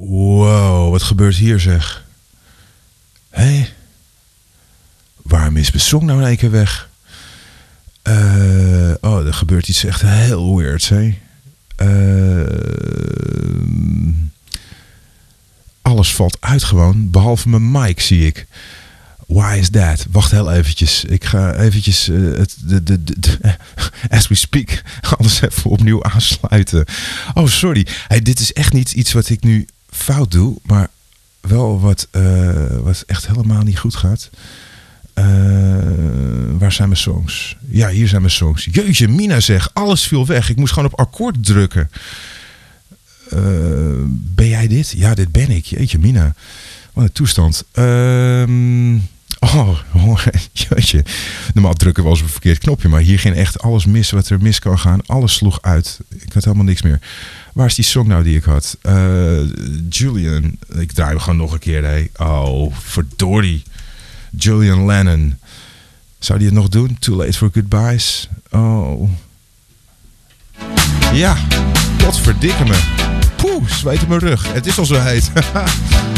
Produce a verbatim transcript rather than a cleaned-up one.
Wow, wat gebeurt hier zeg? Hé? Hey? Waarom is mijn song nou in één keer weg? Uh, oh, er gebeurt iets echt heel weirds, hé. Uh, alles valt uit gewoon, behalve mijn mic, zie ik. Why is that? Wacht heel eventjes. Ik ga eventjes uh, het, de, de, de, de, as we speak alles even opnieuw aansluiten. Oh, sorry. Hey, dit is echt niet iets wat ik nu fout doe, maar wel wat, uh, wat echt helemaal niet goed gaat. Uh, waar zijn mijn songs? Ja, hier zijn mijn songs. Jeetje, Mina zeg, alles viel weg. Ik moest gewoon op akkoord drukken. Uh, ben jij dit? Ja, dit ben ik. Jeetje, Mina. Wat een toestand. Um, oh, jeetje. Normaal drukken we wel eens op een verkeerd knopje, maar hier ging echt alles mis wat er mis kan gaan. Alles sloeg uit. Ik had helemaal niks meer. Waar is die song nou die ik had? Uh, Julian. Ik draai hem gewoon nog een keer. Hey. Oh, verdorie. Julian Lennon. Zou die het nog doen? Too Late for Goodbyes. Oh. Ja. Potverdikke me. Poeh, zweet in mijn rug. Het is al zo heet.